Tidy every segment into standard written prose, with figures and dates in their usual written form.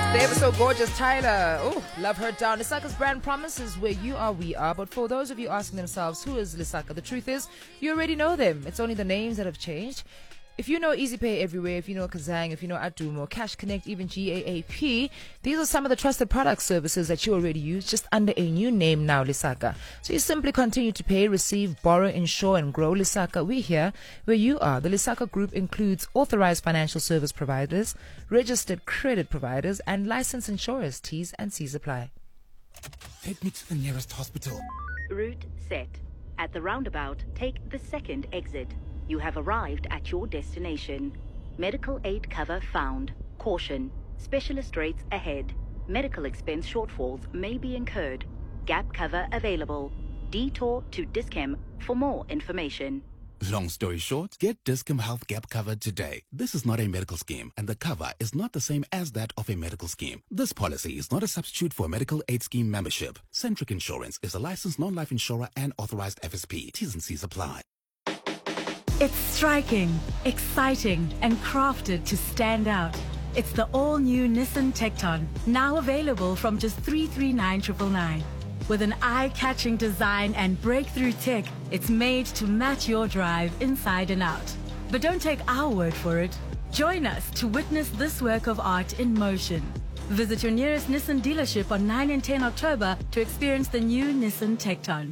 The ever so gorgeous Tyler. Oh, love her down. Lisaka's brand promises where you are, we are. But for those of you asking themselves, who is Lisaka? The truth is, you already know them. It's only the names that have changed. If you know EasyPay Everywhere, if you know Kazang, if you know Adumo, Cash Connect, even GAAP, these are some of the trusted product services that you already use, just under a new name now, Lisaka. So you simply continue to pay, receive, borrow, insure, and grow. Lisaka, we're here where you are. The Lisaka Group includes authorized financial service providers, registered credit providers, and licensed insurers. T's and C's apply. Take me to the nearest hospital. Route set. At the roundabout, take the second exit. You have arrived at your destination. Medical aid cover found. Caution. Specialist rates ahead. Medical expense shortfalls may be incurred. Gap cover available. Detour to Dischem for more information. Long story short, get Discom Health Gap cover today. This is not a medical scheme, and the cover is not the same as that of a medical scheme. This policy is not a substitute for a medical aid scheme membership. Centric Insurance is a licensed non-life insurer and authorized FSP. T's and C's apply. It's striking, exciting, and crafted to stand out. It's the all-new Nissan Tecton, now available from just 339,999. With an eye-catching design and breakthrough tech, it's made to match your drive inside and out. But don't take our word for it. Join us to witness this work of art in motion. Visit your nearest Nissan dealership on 9 and 10 October to experience the new Nissan Tecton.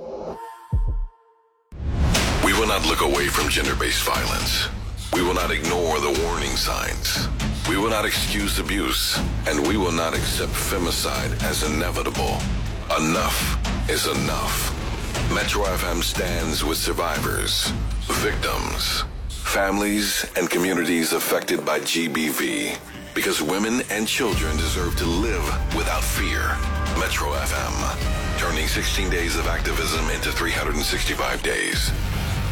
We will not look away from gender-based violence. We will not ignore the warning signs. We will not excuse abuse, and we will not accept femicide as inevitable. Enough is enough. Metro FM stands with survivors, victims, families, and communities affected by GBV, because women and children deserve to live without fear. Metro FM, turning 16 days of activism into 365 days.